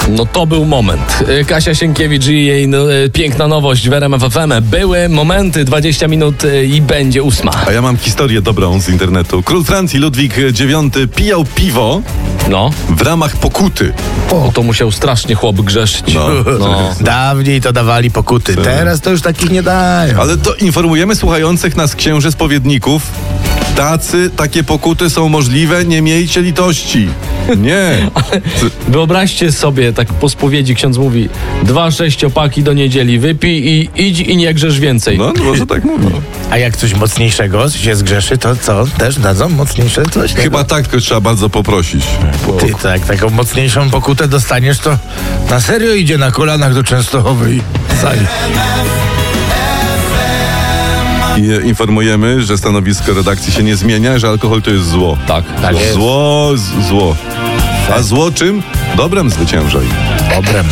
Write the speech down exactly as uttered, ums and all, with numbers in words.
No to był moment. Kasia Sienkiewicz i jej no, piękna nowość w R M F F M. Były momenty, dwadzieścia minut i będzie ósma. A ja mam historię dobrą z internetu. Król Francji Ludwik dziewiąty pijał piwo No. w ramach pokuty. O, to musiał strasznie chłop grzeszyć. No. No. Dawniej to dawali pokuty, teraz to już takich nie dają. Ale to informujemy słuchających nas księży spowiedników. Tacy, takie pokuty są możliwe, nie miejcie litości. Nie. Wyobraźcie sobie, tak po spowiedzi ksiądz mówi: dwa sześciopaki do niedzieli wypij i idź i nie grzesz więcej. No, może tak mówić. A jak coś mocniejszego się zgrzeszy, to co? Też dadzą mocniejsze coś? Chyba tak, tylko trzeba bardzo poprosić. Ty tak, taką mocniejszą pokutę dostaniesz, to na serio idzie na kolanach do Częstochowy sali. I informujemy, że stanowisko redakcji się nie zmienia, że alkohol to jest zło. Tak. Tak jest. Zło, z- zło. A zło czym? Dobrem zwyciężaj. Dobrem.